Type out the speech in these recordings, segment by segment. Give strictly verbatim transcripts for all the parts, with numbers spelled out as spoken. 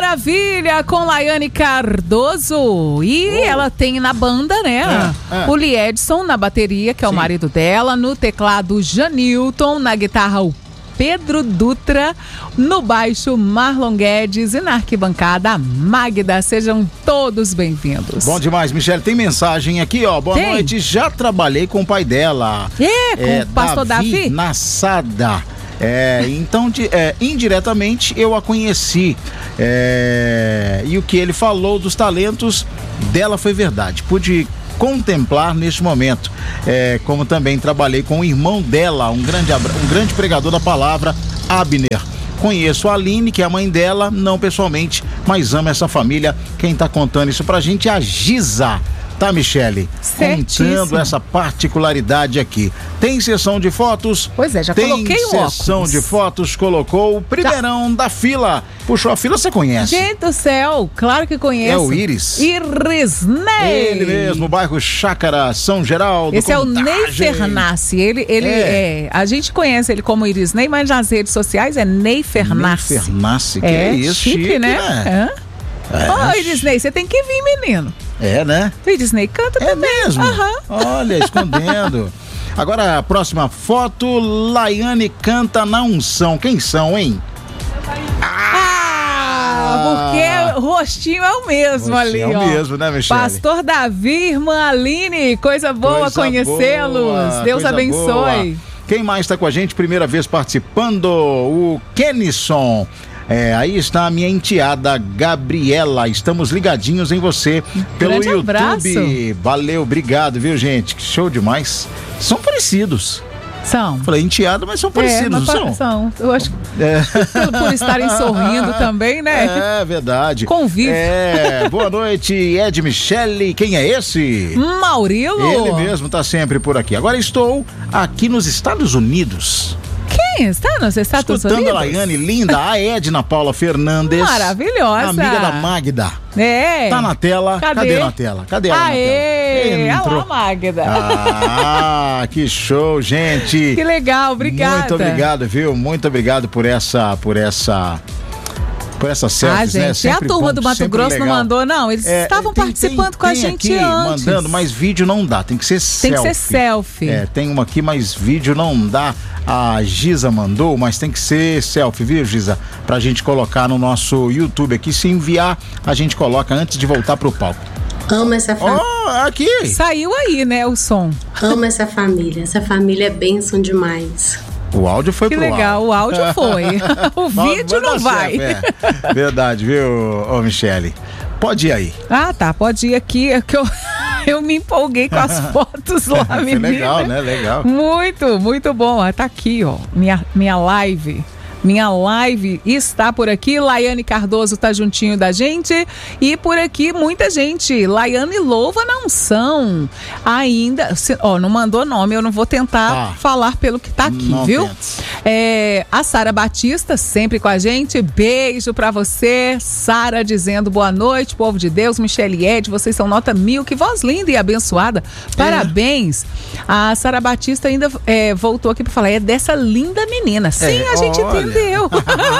Maravilha, com Laiane Cardoso. E oh. ela tem na banda, né? É, é. O Liedson na bateria, que é Sim. o marido dela. No teclado, Janilton. Na guitarra, o Pedro Dutra. No baixo, Marlon Guedes. E na arquibancada, Magda. Sejam todos bem-vindos. Bom demais, Michele. Tem mensagem aqui, ó. Boa tem. noite. Já trabalhei com o pai dela. É, com é, o pastor Davi? Davi Nassada. É, então, de, é, indiretamente, eu a conheci. É, e o que ele falou dos talentos dela foi verdade. Pude contemplar neste momento. É, como também trabalhei com o irmão dela, um grande, um grande pregador da palavra, Abner. Conheço a Aline, que é a mãe dela, não pessoalmente, mas amo essa família. Quem tá contando isso pra gente é a Giza. Tá, Michele? Certíssimo. Contando essa particularidade aqui. Tem sessão de fotos? Pois é, já tem coloquei o óculos. Tem sessão de fotos, colocou o primeirão já. da fila. Puxou a fila, você conhece? Gente do céu, claro que conheço. É o Iris. Iris Ney. Ele mesmo, bairro Chácara, São Geraldo. Esse Contagem. é o Ney Fernassi. Ele, ele é. é. A gente conhece ele como Iris Ney, mas nas redes sociais é Ney Fernassi. Ney Fernassi, que é, é isso? Chique, chique né? né? Ô, é. oh, Iris Ney, você tem que vir, menino. É, né? O Iris Ney canta é também. É mesmo? Uhum. Olha, escondendo. Agora, a próxima foto, Laiane canta na unção. Quem são, hein? Ah, porque o rostinho é o mesmo ali, ó. É o mesmo, né, Michele? Pastor Davi, irmã Aline, coisa boa conhecê-los. Deus abençoe. Boa. Quem mais está com a gente? Primeira vez participando, o Kenison. É, aí está a minha enteada Gabriela. Estamos ligadinhos em você pelo Grande YouTube. Abraço. Valeu, obrigado, viu, gente? Que show demais. São parecidos. São. Falei enteada, mas são parecidos, é, não são? São. Eu acho que é. por estarem sorrindo também, né? É verdade. Convive. É, boa noite, Ed Michele. Quem é esse? Maurilo. Ele mesmo tá sempre por aqui. Agora estou aqui nos Estados Unidos. Quem está nos Estados Escutando Unidos? a Laiane linda, a Edna Paula Fernandes. Maravilhosa. Amiga da Magda. É. Tá na tela. Cadê? Cadê na tela? Cadê ela Aê, na tela? Olha lá, Magda. Ah, que show, gente. Que legal, obrigada. Muito obrigado, viu? Muito obrigado por essa, por essa... Por essas selfies, ah, gente, né? Sempre e a turma bom, do Mato Grosso legal. não mandou, não? Eles é, estavam tem, participando tem, com a tem gente aqui antes. mandando, mas vídeo não dá, tem que ser tem selfie. Tem que ser selfie. É, tem uma aqui, mas vídeo não dá. A Giza mandou, mas tem que ser selfie, viu, Giza? Pra gente colocar no nosso YouTube aqui. Se enviar, a gente coloca antes de voltar pro palco. Amo essa família. Oh, aqui! Saiu aí, né, o som. Amo essa família. Essa família é bênção demais. O áudio foi que pro legal, ar. o áudio foi. O vídeo não vai. Certo, é. Verdade, viu, ô Michele? Pode ir aí. Ah, tá, pode ir aqui, é que eu, eu me empolguei com as fotos lá, menina. Legal, né? Legal. Muito, muito bom. Tá aqui, ó, minha, minha live. Minha live está por aqui. Laiane Cardoso tá juntinho da gente. E por aqui muita gente. Laiane louva na unção. Ainda, se, ó, não mandou nome, eu não vou tentar ah, falar pelo que tá aqui, não viu? É, a Sara Batista sempre com a gente. Beijo pra você. Sara dizendo boa noite, povo de Deus. Michele e Ed, vocês são nota mil. Que voz linda e abençoada. Parabéns. É. A Sara Batista ainda é, voltou aqui pra falar. É dessa linda menina. Sim, é, a gente tem. Entendeu?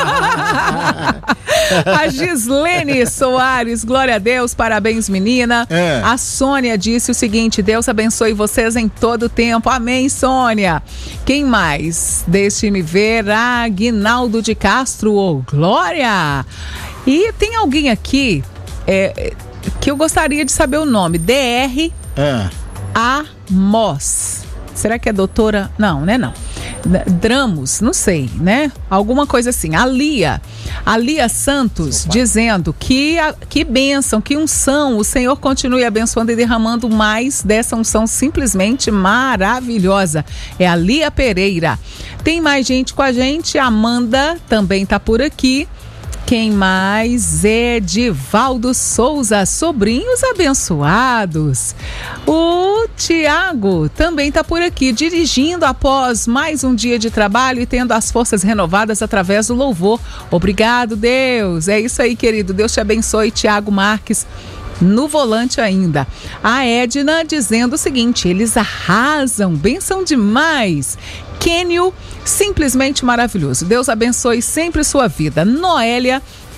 A Gislene Soares, glória a Deus, parabéns, menina. É. A Sônia disse o seguinte: Deus abençoe vocês em todo o tempo. Amém, Sônia. Quem mais? Deixe-me ver. A Aguinaldo de Castro, oh, glória. E tem alguém aqui é, que eu gostaria de saber o nome. D R É. Amos. Será que é doutora? Não, né? Não. Dramos, não sei, né? Alguma coisa assim. A Lia, a Lia Santos, dizendo que, a, que bênção, que unção, o Senhor continue abençoando e derramando mais dessa unção simplesmente maravilhosa. É a Lia Pereira. Tem mais gente com a gente, a Amanda também tá por aqui. Quem mais? Edivaldo Souza, sobrinhos abençoados. O Tiago também está por aqui, dirigindo após mais um dia de trabalho e tendo as forças renovadas através do louvor. Obrigado, Deus. É isso aí, querido. Deus te abençoe, Tiago Marques. No volante ainda. A Edna dizendo o seguinte: eles arrasam, benção demais. Kênio, simplesmente maravilhoso. Deus abençoe sempre sua vida. Noélia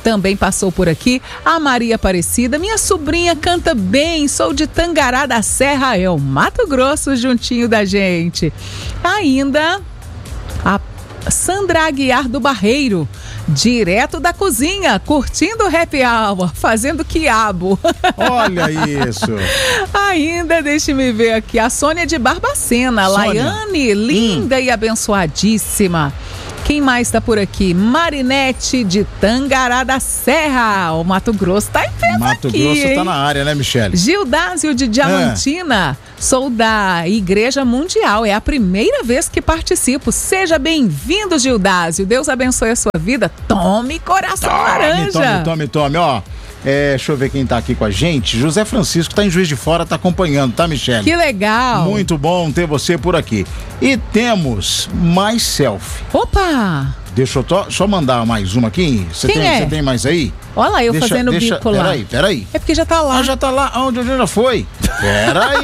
também passou por aqui. A Maria Aparecida, minha sobrinha canta bem, sou de Tangará da Serra, é o Mato Grosso, juntinho da gente. Ainda a Sandra Aguiar do Barreiro, direto da cozinha, curtindo o happy hour, fazendo quiabo. Olha isso. Ainda, deixe-me ver aqui, a Sônia de Barbacena, Sônia. Laiane, linda hum. e abençoadíssima. Quem mais está por aqui? Marinete de Tangará da Serra. O Mato Grosso está em peso Mato aqui, Grosso hein? Tá na área, né, Michele? Gildásio de Diamantina. É. Sou da Igreja Mundial. É a primeira vez que participo. Seja bem-vindo, Gildásio. Deus abençoe a sua vida. Tome coração tome, laranja. Tome, tome, tome. Ó, é, deixa eu ver quem tá aqui com a gente. José Francisco tá em Juiz de Fora, tá acompanhando, tá, Michele? Que legal. Muito bom ter você por aqui. E temos mais selfie. Opa! Deixa eu to, só mandar mais uma aqui. Você tem, é? Você tem mais aí? Olha lá, eu deixa, fazendo deixa, bico lá. Peraí, peraí. É porque já tá lá. Ah, já tá lá. Onde o já foi? Peraí,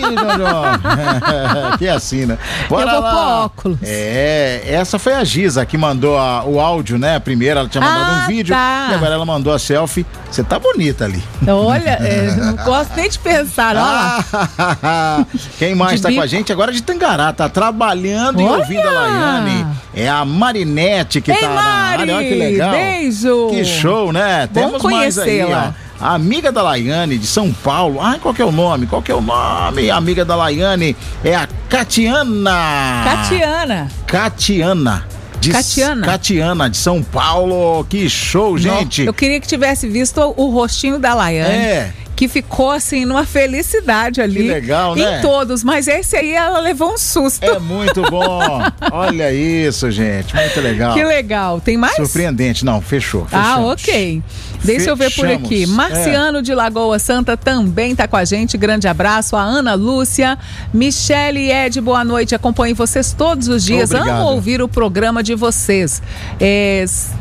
Jojo. Que é assim, né? Bora eu vou lá. pro óculos. É, essa foi a Giza que mandou a, o áudio, né? Primeiro ela tinha mandado ah, um vídeo tá. e agora ela mandou a selfie. Você tá bonita ali. Olha, é, não gosto nem de pensar, olha lá. Quem mais de tá bico. com a gente agora de Tangará, tá trabalhando olha. e ouvindo a Laiane. É a Marinete que Ei, tá Mari, na área, olha que legal. Beijo. Que show, né? Bom Temos mais aí, ó. A amiga da Laiane de São Paulo. Ai, qual que é o nome? Qual que é o nome? A amiga da Laiane é a Catiana. Catiana. Catiana. De Catiana. Catiana, de São Paulo. Que show, gente. Não, eu queria que tivesse visto o, o rostinho da Laiane. É. Que ficou assim numa felicidade ali. Que legal, né? Em todos, mas esse aí ela levou um susto. É muito bom. Olha isso, gente. Muito legal. Que legal. Tem mais? Surpreendente. Não, fechou. Fechamos. Ah, ok. Deixa Fechamos. eu ver por aqui. Marciano é. de Lagoa Santa também tá com a gente. Grande abraço. A Ana Lúcia. Michele e Ed, boa noite. Acompanho vocês todos os dias. Obrigado. Amo ouvir o programa de vocês. É,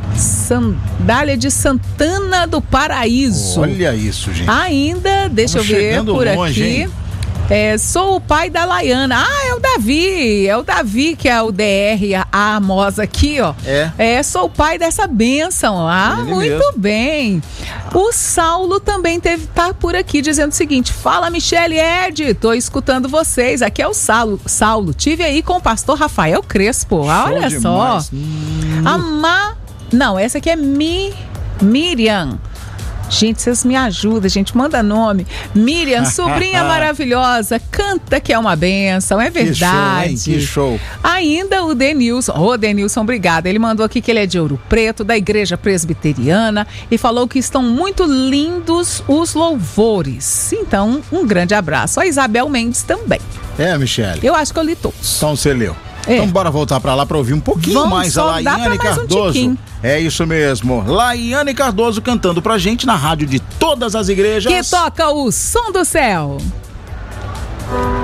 Sandália de Santana do Paraíso. Olha isso, gente. Ainda, deixa Estamos eu ver por longe, aqui. É, sou o pai da Laiana. Ah, é o Davi. É o Davi que é o D R, a Amos aqui, ó. É. É, sou o pai dessa bênção. Ah, Ele muito mesmo. bem. O Saulo também teve, tá por aqui dizendo o seguinte: fala, Michele Ed, tô escutando vocês. Aqui é o Saulo. Saulo, tive aí com o pastor Rafael Crespo. Show Olha demais. só. Hum. A Ma... Não, essa aqui é Mi... Miriam. Gente, vocês me ajudam, gente, manda nome. Miriam, sobrinha maravilhosa, canta que é uma bênção, é verdade. Que show, hein? Que show. Ainda o Denilson, ô oh, Denilson, obrigada. Ele mandou aqui que ele é de Ouro Preto, da Igreja Presbiteriana, e falou que estão muito lindos os louvores. Então, um grande abraço. A Isabel Mendes também. É, Michele. Eu acho que eu li todos. Então você leu. É. Então bora voltar pra lá pra ouvir um pouquinho Vamos mais a Laiane Cardoso. Um é isso mesmo. Laiane Cardoso cantando pra gente na rádio de todas as igrejas. Que toca o som do céu.